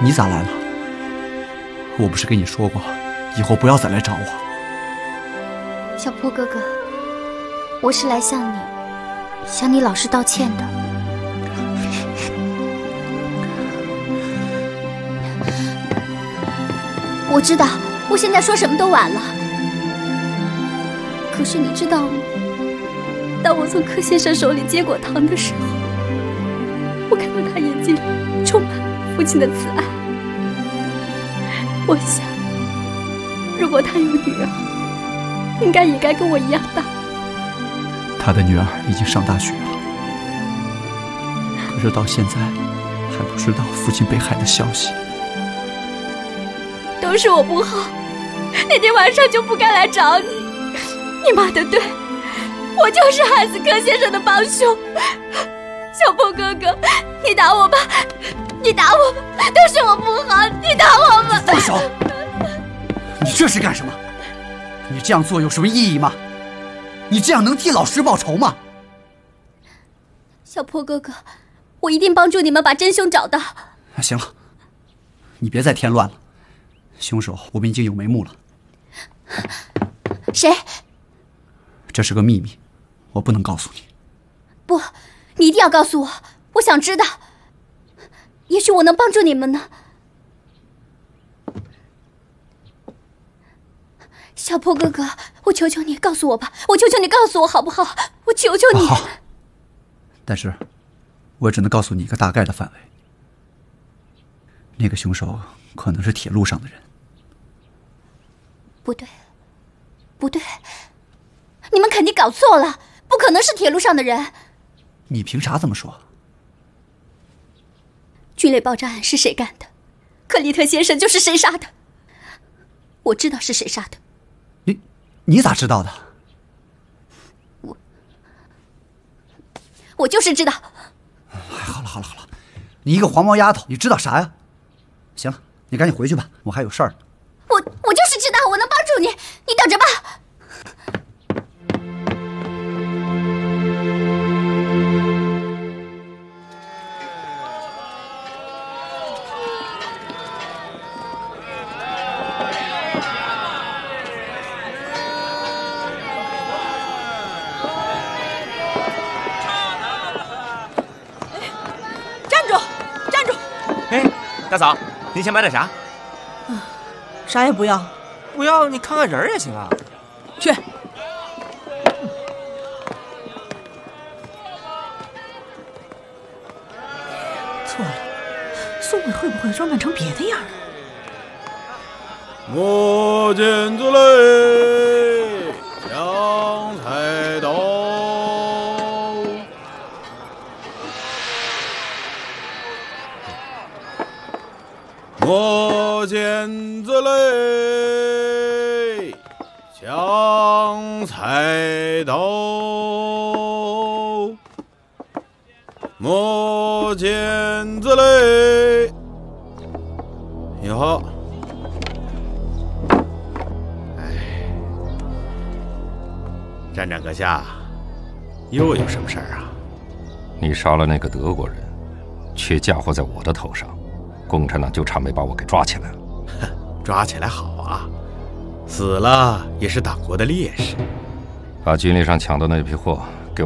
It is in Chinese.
你咋来了？我不是跟你说过，以后不要再来找我。 小坡哥哥，我是来向你老师道歉的。我知道，我现在说什么都晚了。可是你知道吗？当我从柯先生手里接过糖的时候，我看到他眼睛里充满了父亲的慈爱。我想，如果他有女儿，应该也该跟我一样大。 他的女儿已经上大学了，可是到现在还不知道父亲被害的消息。 都是我不好，那天晚上就不该来找你。你骂得对，我就是害死柯先生的帮凶。小坡哥哥，你打我吧，你打我吧，都是我不好，你打我吧。 放手！你这是干什么？你这样做有什么意义吗？你这样能替老师报仇吗？ 小坡哥哥，我一定帮助你们把真凶找到。 行了，你别再添乱了。凶手我们已经有眉目了。 谁？ 这是个秘密，我不能告诉你。 不，你一定要告诉我，我想知道。也许我能帮助你们呢。小坡哥哥，我求求你告诉我吧，我求求你告诉我好不好？我求求你。 好，但是我只能告诉你一个大概的范围。那个凶手可能是铁路上的人。 不对，不对，你们肯定搞错了，不可能是铁路上的人。 你凭啥这么说？ 军类爆炸案是谁干的？克利特先生就是谁杀的？我知道是谁杀的。 你咋知道的？ 我就是知道。 好了，你一个黄毛丫头，你知道啥呀？行了，你赶紧回去吧，我还有事儿呢。 我就是知道，我能帮助你，你等着吧。 站住！哎，大嫂，你想买点啥？ 啥也不要。 不要你看看人也行啊。 去。错了，宋伟会不会装扮成别的样了？ 我见子嘞，将才刀。我见子嘞，将才刀。我见子嘞，哟呵。站长阁下，又有什么事儿啊？ 你杀了那个德国人，却嫁祸在我的头上，共产党就差没把我给抓起来了。 抓起来好啊，死了也是党国的烈士。 把军力上抢到那批货